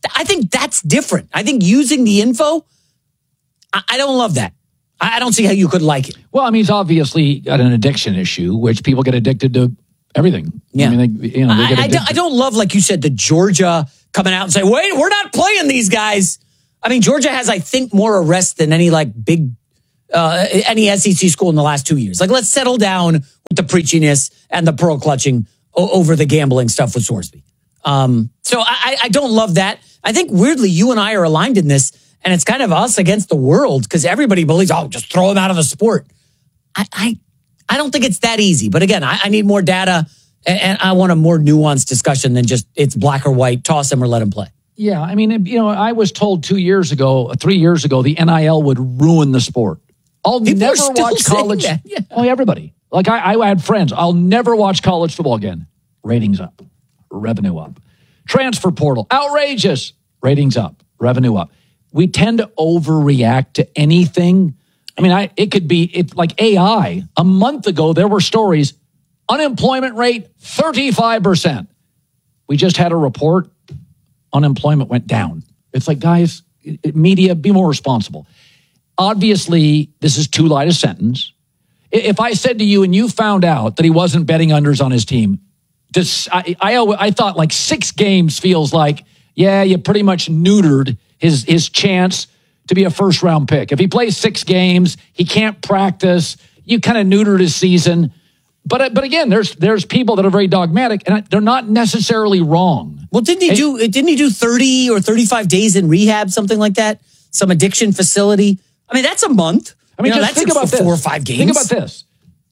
Speaker 8: I think that's different. I think using the info, I don't love that. I don't see how you could like it.
Speaker 6: Well, I mean, he's obviously got an addiction issue, which people get addicted to everything.
Speaker 8: Yeah.
Speaker 6: I mean, they get addicted.
Speaker 8: I don't love, like you said, the Georgia coming out and say, wait, we're not playing these guys. I mean, Georgia has, I think, more arrests than any big any SEC school in the last 2 years. Like, let's settle down with the preachiness and the pearl clutching over the gambling stuff with Sorsby. So I don't love that. I think, weirdly, you and I are aligned in this, and it's kind of us against the world because everybody believes, just throw him out of the sport. I don't think it's that easy. But again, I need more data, and I want a more nuanced discussion than just it's black or white, toss him or let him play.
Speaker 6: Yeah, I mean, I was told 3 years ago, the NIL would ruin the sport. I'll never watch college. Yeah. Oh, everybody. Like I had friends. I'll never watch college football again. Ratings up, revenue up. Transfer portal, outrageous. Ratings up, revenue up. We tend to overreact to anything. I mean, it could be like AI. A month ago, there were stories. Unemployment rate, 35%. We just had a report. Unemployment went down. It's like, guys, media, be more responsible. Obviously, this is too light a sentence. If I said to you and you found out that he wasn't betting unders on his team, I thought like 6 games feels like, yeah, you pretty much neutered his chance to be a first-round pick. If he plays 6 games, he can't practice, you kind of neutered his season. But again, there's people that are very dogmatic, and they're not necessarily wrong.
Speaker 8: Well, didn't he do 30 or 35 days in rehab, something like that? Some addiction facility? I mean, that's a month.
Speaker 6: I mean, just think about this.
Speaker 8: 4 or 5 games.
Speaker 6: Think about this.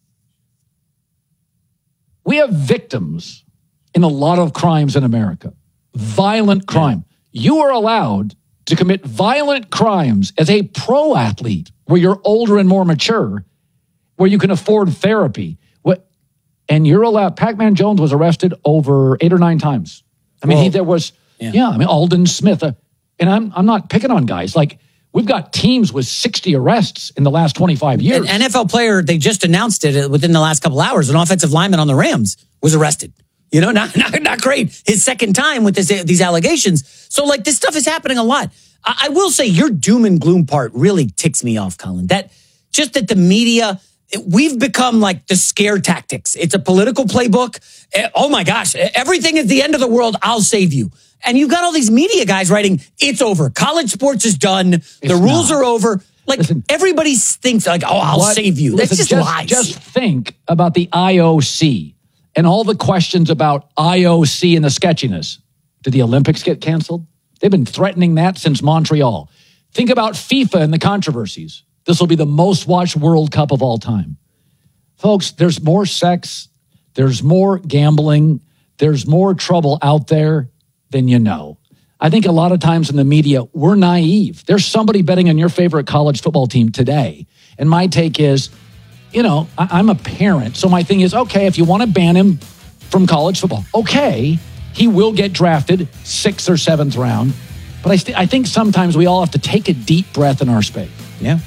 Speaker 6: We have victims in a lot of crimes in America. Violent crime. Yeah. You are allowed to commit violent crimes as a pro athlete where you're older and more mature, where you can afford therapy. And you're allowed. Pac-Man Jones was arrested over 8 or 9 times. I mean, Alden Smith. And I'm not picking on guys. Like, we've got teams with 60 arrests in the last 25 years.
Speaker 8: An NFL player, they just announced it within the last couple hours. An offensive lineman on the Rams was arrested. Not great. His second time with these allegations. So, like, this stuff is happening a lot. I will say your doom and gloom part really ticks me off, Colin. That the media, we've become like the scare tactics. It's a political playbook. Oh my gosh, everything is the end of the world. I'll save you. And you've got all these media guys writing, it's over. College sports is done. The rules are over. Like, everybody thinks like, I'll save you. That's just lies.
Speaker 6: Just think about the IOC and all the questions about IOC and the sketchiness. Did the Olympics get canceled? They've been threatening that since Montreal. Think about FIFA and the controversies. This will be the most watched World Cup of all time. Folks, there's more sex, there's more gambling, there's more trouble out there than you know. I think a lot of times in the media, we're naive. There's somebody betting on your favorite college football team today. And my take is, I'm a parent. So my thing is, okay, if you want to ban him from college football, okay, he will get drafted 6th or 7th round. But I think sometimes we all have to take a deep breath in our space.
Speaker 8: Yeah.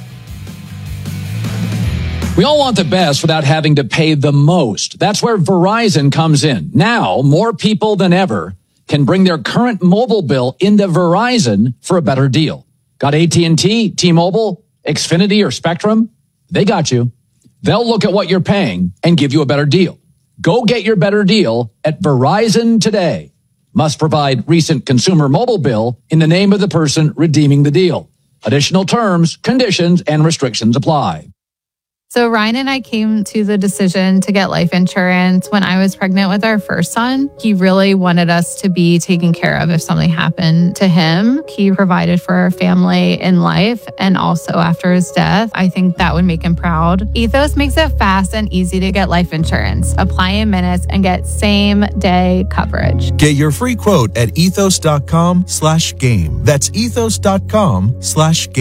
Speaker 6: We all want the best without having to pay the most. That's where Verizon comes in. Now, more people than ever can bring their current mobile bill into Verizon for a better deal. Got AT&T, T-Mobile, Xfinity, or Spectrum? They got you. They'll look at what you're paying and give you a better deal. Go get your better deal at Verizon today. Must provide recent consumer mobile bill in the name of the person redeeming the deal. Additional terms, conditions, and restrictions apply.
Speaker 2: So Ryan and I came to the decision to get life insurance when I was pregnant with our first son. He really wanted us to be taken care of if something happened to him. He provided for our family in life and also after his death. I think that would make him proud. Ethos makes it fast and easy to get life insurance. Apply in minutes and get same-day coverage.
Speaker 22: Get your free quote at ethos.com/game. That's ethos.com/game.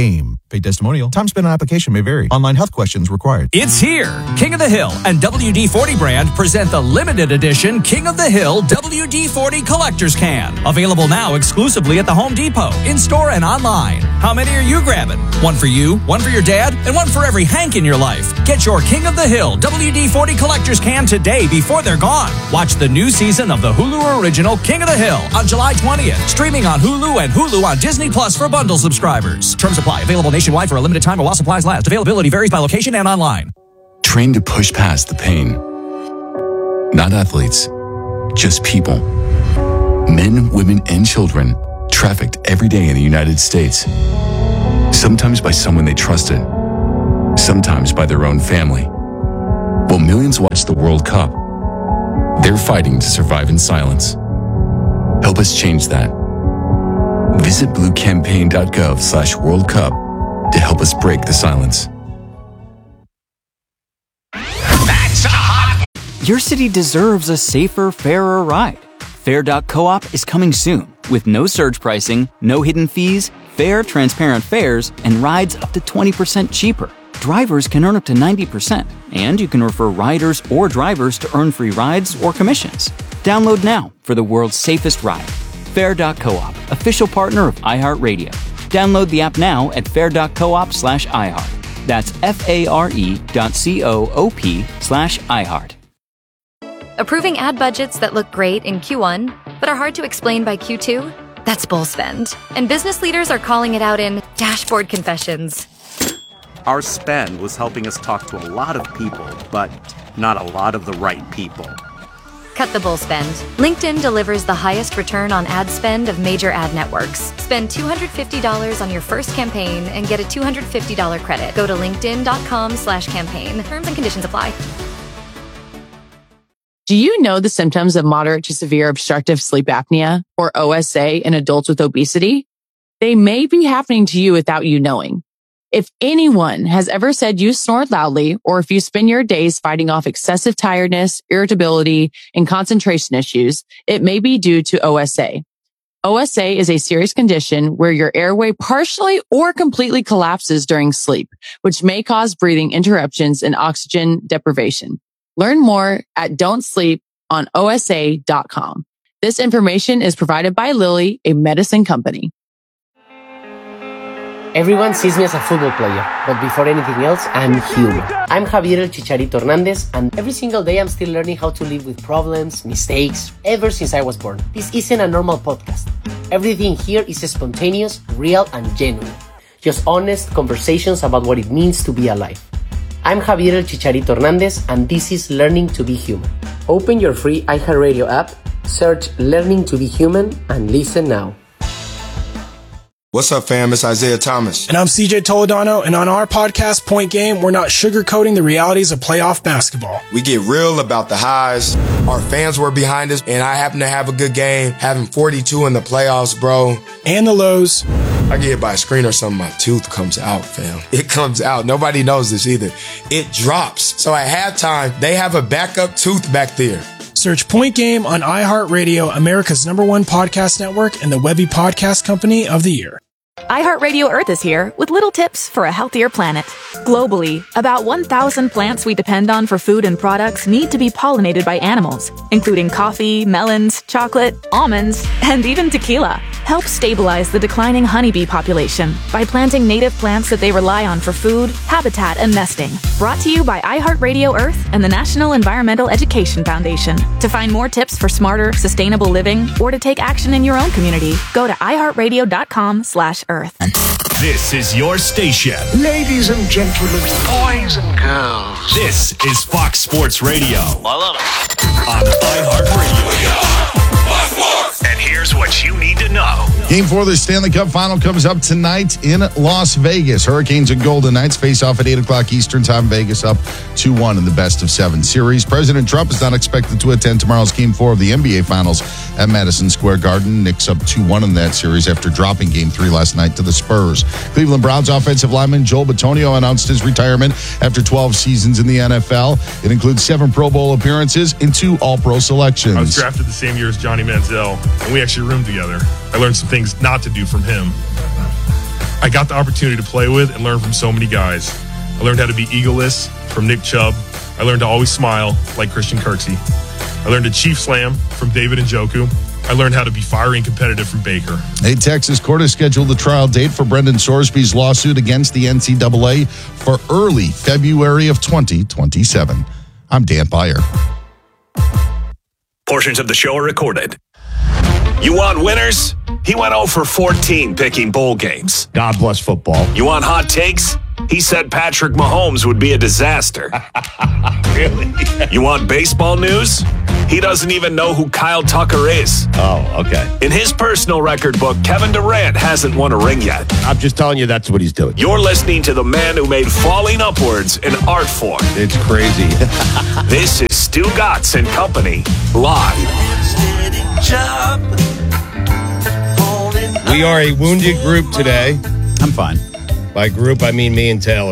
Speaker 5: Paid testimonial. Time spent on application may vary. Online health questions required.
Speaker 13: It's here. King of the Hill and WD-40 brand present the limited edition King of the Hill WD-40 Collector's Can. Available now exclusively at the Home Depot, in-store and online. How many are you grabbing? One for you, one for your dad, and one for every Hank in your life. Get your King of the Hill WD-40 Collector's Can today before they're gone. Watch the new season of the Hulu original King of the Hill on July 20th. Streaming on Hulu and Hulu on Disney Plus for bundle subscribers. Terms apply. Available nationwide for a limited time while supplies last. Availability varies by location and online.
Speaker 22: Train to push past the pain. Not athletes, just people. Men, women, and children trafficked every day in the United States. Sometimes by someone they trusted, sometimes by their own family. While millions watch the World Cup, they're fighting to survive in silence. Help us change that. Visit bluecampaign.gov/World Cup to help us break the silence.
Speaker 14: That's hot! Your city deserves a safer, fairer ride. Fair.coop is coming soon with no surge pricing, no hidden fees, fair, transparent fares, and rides up to 20% cheaper. Drivers can earn up to 90%, and you can refer riders or drivers to earn free rides or commissions. Download now for the world's safest ride. Fair.coop, official partner of iHeartRadio. Download the app now at fair.coop/iHeart. That's FARE.coop/iHeart.
Speaker 9: Approving ad budgets that look great in Q1, but are hard to explain by Q2? That's bull spend. And business leaders are calling it out in dashboard confessions.
Speaker 15: Our spend was helping us talk to a lot of people, but not a lot of the right people.
Speaker 9: Cut the bull spend. LinkedIn delivers the highest return on ad spend of major ad networks. Spend $250 on your first campaign and get a $250 credit. Go to linkedin.com/campaign. Terms and conditions apply.
Speaker 16: Do you know the symptoms of moderate to severe obstructive sleep apnea, or OSA, in adults with obesity? They may be happening to you without you knowing. If anyone has ever said you snore loudly, or if you spend your days fighting off excessive tiredness, irritability, and concentration issues, it may be due to OSA. OSA is a serious condition where your airway partially or completely collapses during sleep, which may cause breathing interruptions and oxygen deprivation. Learn more at don'tsleeponosa.com. This information is provided by Lilly, a medicine company.
Speaker 17: Everyone sees me as a football player, but before anything else, I'm human. I'm Javier El Chicharito Hernandez, and every single day I'm still learning how to live with problems, mistakes, ever since I was born. This isn't a normal podcast. Everything here is spontaneous, real, and genuine. Just honest conversations about what it means to be alive. I'm Javier El Chicharito Hernandez, and this is Learning to be Human. Open your free iHeartRadio app, search Learning to be Human, and listen now.
Speaker 18: What's up, fam? It's Isaiah Thomas.
Speaker 19: And I'm CJ Toledano, and on our podcast, Point Game, we're not sugarcoating the realities of playoff basketball.
Speaker 18: We get real about the highs. Our fans were behind us, and I happen to have a good game, having 42 in the playoffs, bro.
Speaker 19: And the lows.
Speaker 18: I get hit by a screen or something, my tooth comes out, fam. It comes out. Nobody knows this either. It drops. So at halftime, they have a backup tooth back there.
Speaker 19: Search Point Game on iHeartRadio, America's #1 podcast network, and the Webby Podcast Company of the Year.
Speaker 23: iHeartRadio Earth is here with little tips for a healthier planet. Globally, about 1,000 plants we depend on for food and products need to be pollinated by animals, including coffee, melons, chocolate, almonds, and even tequila. Help stabilize the declining honeybee population by planting native plants that they rely on for food, habitat, and nesting. Brought to you by iHeartRadio Earth and the National Environmental Education Foundation. To find more tips for smarter, sustainable living, or to take action in your own community, go to iHeartRadio.com/Earth.
Speaker 4: This is your station.
Speaker 24: Ladies and gentlemen, boys and girls.
Speaker 4: This is Fox Sports Radio.
Speaker 24: I love it.
Speaker 4: On iHeartRadio. And here's what you need to know.
Speaker 25: Game 4 of the Stanley Cup Final comes up tonight in Las Vegas. Hurricanes and Golden Knights face off at 8 o'clock Eastern Time. Vegas up 2-1 in the best-of-7 series. President Trump is not expected to attend tomorrow's Game 4 of the NBA Finals at Madison Square Garden. Knicks up 2-1 in that series after dropping Game 3 last night to the Spurs. Cleveland Browns offensive lineman Joel Bitonio announced his retirement after 12 seasons in the NFL. It includes 7 Pro Bowl appearances and 2 All-Pro selections.
Speaker 3: I was drafted the same year as Johnny Manziel, and we actually roomed together. I learned some things not to do from him.
Speaker 1: I got the opportunity to play with and learn from so many guys. I learned how to be egoless from Nick Chubb. I learned to always smile like Christian Kirksey. I learned to Chief Slam from David Njoku. I learned how to be fiery and competitive from Baker.
Speaker 25: A Texas court has scheduled the trial date for Brendan Sorsby's lawsuit against the NCAA for early February of 2027. I'm Dan Beyer.
Speaker 4: Portions of the show are recorded. You want winners? He went 0 for 14 picking bowl games.
Speaker 7: God bless football.
Speaker 4: You want hot takes? He said Patrick Mahomes would be a disaster.
Speaker 7: Really?
Speaker 4: You want baseball news? He doesn't even know who Kyle Tucker is.
Speaker 7: Oh, okay.
Speaker 4: In his personal record book, Kevin Durant hasn't won a ring yet.
Speaker 7: I'm just telling you that's what he's doing.
Speaker 4: You're listening to the man who made falling upwards an art form.
Speaker 7: It's crazy.
Speaker 4: This is Stu Gatz and Company, live.
Speaker 7: We are a wounded group today.
Speaker 10: I'm fine.
Speaker 7: By group, I mean me and Taylor.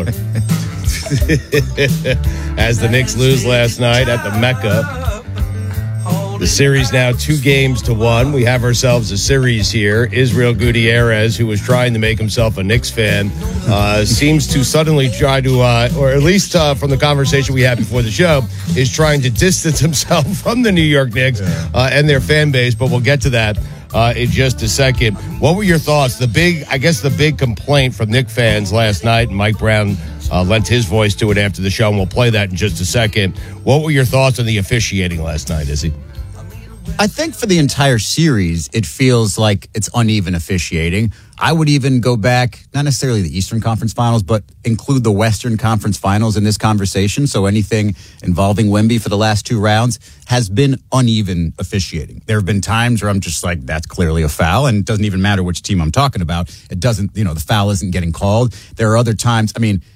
Speaker 7: As the Knicks lose last night at the Mecca. The series now 2-1. We have ourselves a series here. Israel Gutierrez, who was trying to make himself a Knicks fan, seems to suddenly try to, or at least from the conversation we had before the show, is trying to distance himself from the New York Knicks and their fan base. But we'll get to that in just a second. What were your thoughts? The big complaint from Knicks fans last night, and Mike Brown lent his voice to it after the show, and we'll play that in just a second. What were your thoughts on the officiating last night, Izzy?
Speaker 10: I think for the entire series, it feels like it's uneven officiating. I would even go back, not necessarily the Eastern Conference Finals, but include the Western Conference Finals in this conversation. So anything involving Wemby for the last 2 rounds has been uneven officiating. There have been times where I'm just like, that's clearly a foul, and it doesn't even matter which team I'm talking about. It doesn't, the foul isn't getting called. There are other times,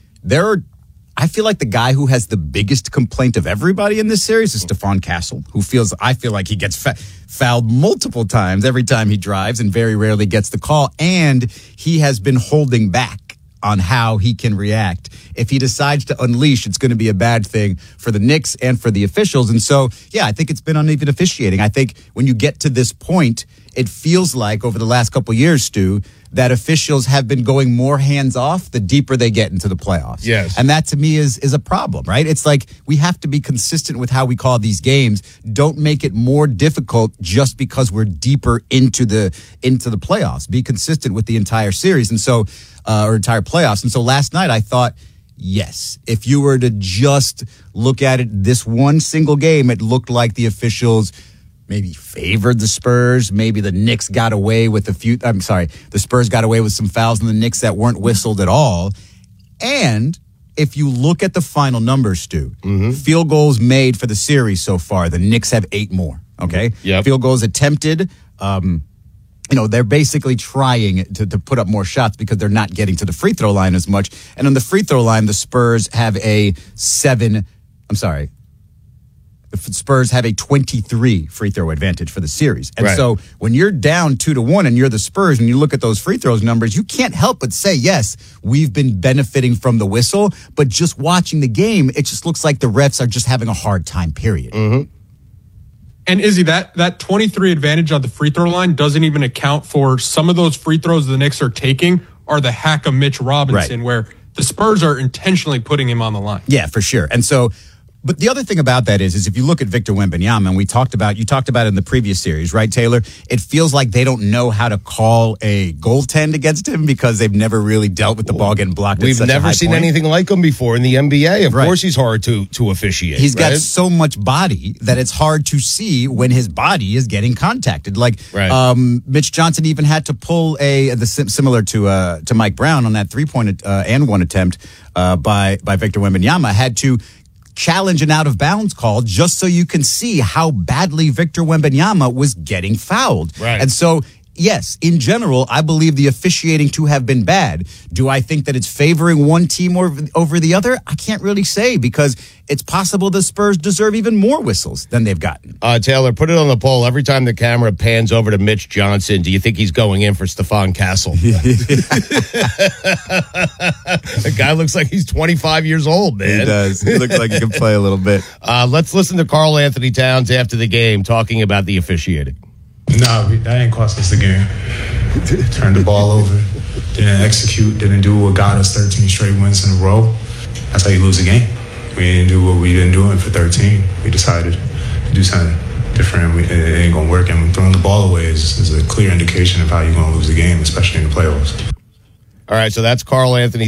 Speaker 10: I feel like the guy who has the biggest complaint of everybody in this series is Stephon Castle, I feel like he gets fouled multiple times every time he drives and very rarely gets the call. And he has been holding back on how he can react. If he decides to unleash, it's going to be a bad thing for the Knicks and for the officials. And so, yeah, I think it's been uneven officiating. I think when you get to this point, it feels like over the last couple of years, Stu, that officials have been going more hands off the deeper they get into the playoffs.
Speaker 7: Yes.
Speaker 10: And that to me is a problem, right? It's like we have to be consistent with how we call these games. Don't make it more difficult just because we're deeper into the playoffs. Be consistent with the entire series or entire playoffs. And so last night I thought, yes, if you were to just look at it this one single game, it looked like the officials maybe favored the Spurs. Maybe the Knicks got away with the Spurs got away with some fouls on the Knicks that weren't whistled at all. And if you look at the final numbers, Stu, field goals made for the series so far, the Knicks have 8 more, okay?
Speaker 7: Yep.
Speaker 10: Field goals attempted, they're basically trying to put up more shots because they're not getting to the free throw line as much. And on the free throw line, the Spurs have the Spurs have a 23 free throw advantage for the series. And so when you're down 2-1 and you're the Spurs and you look at those free throws numbers, you can't help but say, yes, we've been benefiting from the whistle. But just watching the game, it just looks like the refs are just having a hard time, period.
Speaker 11: And Izzy, that 23 advantage on the free throw line doesn't even account for some of those free throws the Knicks are taking are the hack of Mitch Robinson, where the Spurs are intentionally putting him on the line.
Speaker 10: Yeah, for sure. And so, but the other thing about that is if you look at Victor Wembanyama, and you talked about it in the previous series, right, Taylor? It feels like they don't know how to call a goaltend against him because they've never really dealt with the ball getting blocked.
Speaker 7: We've never seen anything like him before in the NBA. Of course he's hard to officiate.
Speaker 10: He's got so much body that it's hard to see when his body is getting contacted. Mitch Johnson even had to pull similar to Mike Brown on that 3-point and 1 attempt by Victor Wembanyama, had to challenge an out-of-bounds call just so you can see how badly Victor Wembanyama was getting fouled.
Speaker 7: Right.
Speaker 10: And so, yes, in general, I believe the officiating to have been bad. Do I think that it's favoring one team over the other? I can't really say because it's possible the Spurs deserve even more whistles than they've gotten.
Speaker 7: Taylor, put it on the poll. Every time the camera pans over to Mitch Johnson, do you think he's going in for Stephon Castle? The guy looks like he's 25 years old, man.
Speaker 10: He does. He looks like he can play a little bit.
Speaker 7: Let's listen to Karl Anthony Towns after the game talking about the officiating.
Speaker 12: Nah, that ain't cost us the game. Turned the ball over.
Speaker 6: didn't execute, didn't do what got us 13 straight wins in a row, that's how you lose a game. We didn't do what we didn't do it for 13. We decided to do something different. It ain't going to work. And throwing the ball away is a clear indication of how you're going to lose the game, especially in the playoffs.
Speaker 7: All right, so that's Carl Anthony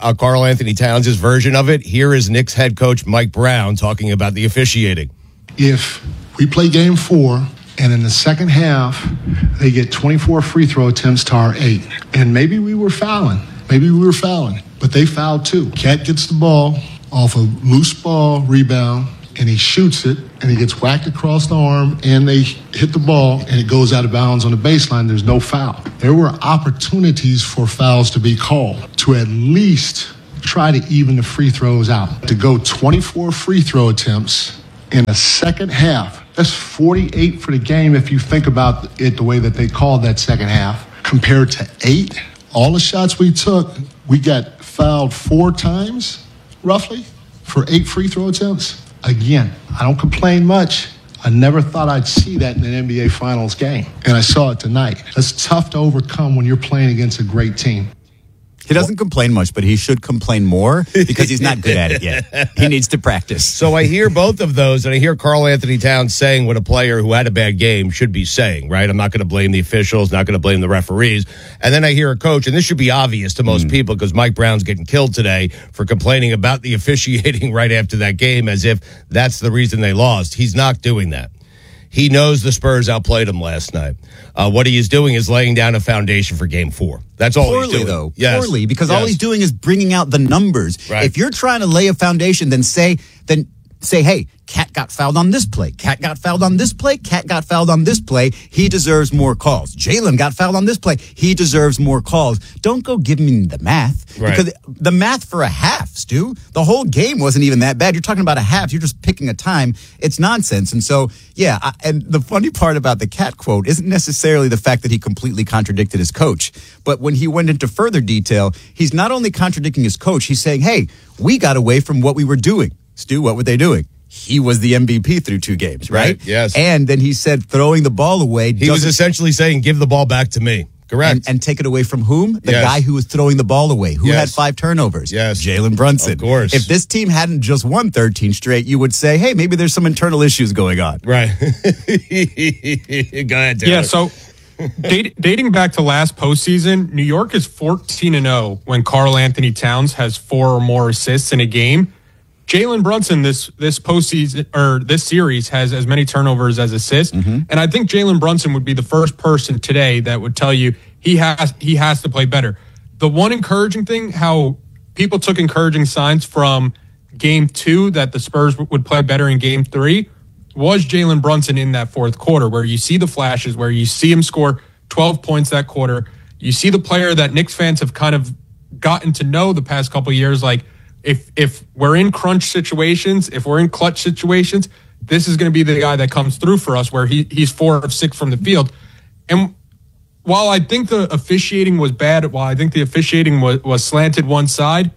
Speaker 7: Towns' version of it. Here is Knicks head coach Mike Brown talking about the officiating.
Speaker 8: If we play game 4 and in the second half they get 24 free throw attempts to our 8, and maybe we were fouling, but they fouled too. Cat gets the ball off a loose ball rebound, and he shoots it, and he gets whacked across the arm, and they hit the ball, and it goes out of bounds on the baseline. There's no foul. There were opportunities for fouls to be called to at least try to even the free throws out. To go 24 free throw attempts in the second half, that's 48 for the game if you think about it the way that they called that second half, compared to 8. All the shots we took, we got fouled 4 times, roughly, for 8 free throw attempts. Again, I don't complain much. I never thought I'd see that in an NBA Finals game, and I saw it tonight. That's tough to overcome when you're playing against a great team.
Speaker 10: He doesn't complain much, but he should complain more because he's not good at it yet. He needs to practice.
Speaker 7: So I hear both of those, and I hear Carl Anthony Towns saying what a player who had a bad game should be saying, right? I'm not going to blame the officials, not going to blame the referees. And then I hear a coach, and this should be obvious to most people because Mike Brown's getting killed today for complaining about the officiating right after that game as if that's the reason they lost. He's not doing that. He knows the Spurs outplayed him last night. What he is doing is laying down a foundation for Game 4. That's all he's doing.
Speaker 10: Though.
Speaker 7: Yes.
Speaker 10: Poorly, because all he's doing is bringing out the numbers.
Speaker 7: Right.
Speaker 10: If you're trying to lay a foundation, then say, hey, Cat got fouled on this play. Cat got fouled on this play. Cat got fouled on this play. He deserves more calls. Jalen got fouled on this play. He deserves more calls. Don't go give me the math.
Speaker 7: Right.
Speaker 10: Because the math for a half, Stu, the whole game wasn't even that bad. You're talking about a half. You're just picking a time. It's nonsense. And so, and the funny part about the Cat quote isn't necessarily the fact that he completely contradicted his coach. But when he went into further detail, he's not only contradicting his coach, he's saying, hey, we got away from what we were doing. Stu, what were they doing? He was the MVP through 2 games, right?
Speaker 7: Yes.
Speaker 10: And then he said throwing the ball away.
Speaker 7: He was essentially saying, give the ball back to me. Correct.
Speaker 10: And take it away from whom? The guy who was throwing the ball away. Who had 5 turnovers?
Speaker 7: Yes.
Speaker 10: Jalen Brunson.
Speaker 7: Of course.
Speaker 10: If this team hadn't just won 13 straight, you would say, hey, maybe there's some internal issues going on.
Speaker 7: Right. Go ahead, Taylor.
Speaker 11: Yeah, so dating back to last postseason, New York is 14-0 when Carl Anthony Towns has 4 or more assists in a game. Jalen Brunson this postseason or this series has as many turnovers as assists, and I think Jalen Brunson would be the first person today that would tell you he has to play better. The one encouraging thing, how people took encouraging signs from Game 2 that the Spurs would play better in Game 3 was Jalen Brunson in that fourth quarter, where you see the flashes, where you see him score 12 points that quarter. You see the player that Knicks fans have kind of gotten to know the past couple of years, like. If we're in crunch situations, if we're in clutch situations, this is going to be the guy that comes through for us where he's 4 of 6 from the field. And while I think the officiating was bad, while I think the officiating was slanted one side,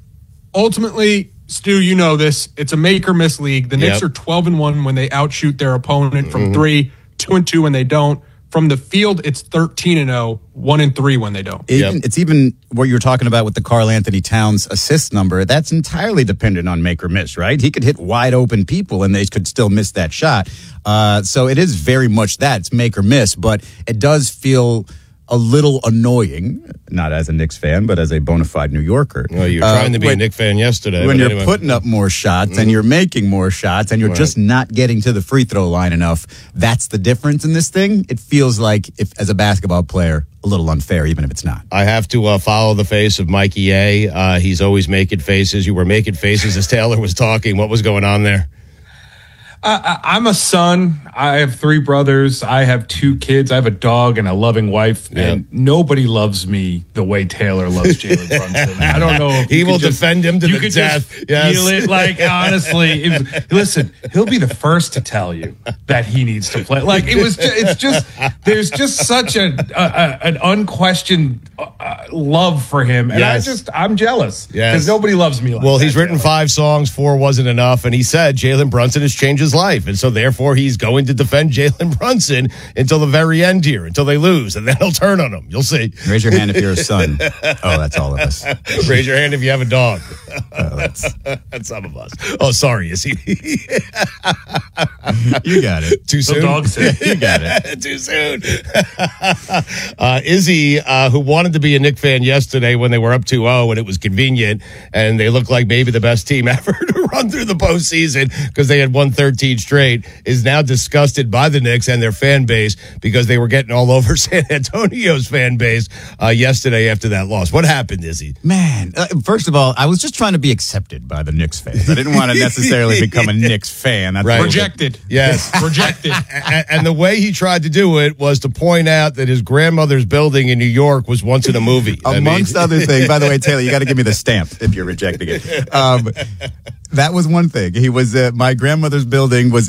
Speaker 11: ultimately, Stu, you know this, it's a make or miss league. The Knicks are 12-1 when they outshoot their opponent from 3, 2-2 when they don't. From the field, it's 13-0, 1-3 when they don't.
Speaker 10: It's even what you're talking about with the Carl Anthony Towns assist number. That's entirely dependent on make or miss, right? He could hit wide open people and they could still miss that shot. So it is very much that. It's make or miss, but it does feel a little annoying, not as a Knicks fan, but as a bona fide New Yorker.
Speaker 7: Well, you were trying to be a Knicks fan yesterday.
Speaker 10: When you're putting up more shots and you're making more shots and you're just not getting to the free throw line enough, that's the difference in this thing. It feels like, if as a basketball player, a little unfair, even if it's not.
Speaker 7: I have to follow the face of Mikey A. He's always making faces. You were making faces as Taylor was talking. What was going on there?
Speaker 12: I'm a son. I have 3 brothers. I have 2 kids. I have a dog and a loving wife. Yep. And nobody loves me the way Taylor loves Jalen Brunson. I don't know if
Speaker 7: he will defend him to the death.
Speaker 12: Feel it. Like, honestly, listen, he'll be the first to tell you that he needs to play. Like, it's just there's just such an unquestioned love for him. And I'm jealous because nobody loves me like that.
Speaker 7: Well, he's written 5 songs, 4 wasn't enough. And he said Jalen Brunson has changed his life. And so therefore he's going to defend Jalen Brunson until the very end here, until they lose, and then he'll turn on him. You'll see.
Speaker 10: Raise your hand if you're a son. Oh, that's all of us.
Speaker 7: Raise your hand if you have a dog. That's some of us. Oh, sorry. Is he?
Speaker 10: You got it.
Speaker 7: Too soon?
Speaker 10: The dog said. You got it.
Speaker 7: Too soon. Izzy, who wanted to be a Knick fan yesterday when they were up 2-0 and it was convenient, and they looked like maybe the best team ever to run through the postseason because they had won 13 straight, is now disgusted by the Knicks and their fan base because they were getting all over San Antonio's fan base yesterday after that loss. What happened, Izzy?
Speaker 10: Man, first of all, I was just trying to be accepted by the Knicks fans. I didn't want to necessarily become a Knicks fan. That's
Speaker 7: Right.
Speaker 11: Rejected.
Speaker 7: Yes.
Speaker 11: Rejected.
Speaker 7: And the way he tried to do it was to point out that his grandmother's building in New York was once in a movie.
Speaker 10: Amongst other things. By the way, Taylor, you got to give me the stamp if you're rejecting it. That was one thing. He was my grandmother's building was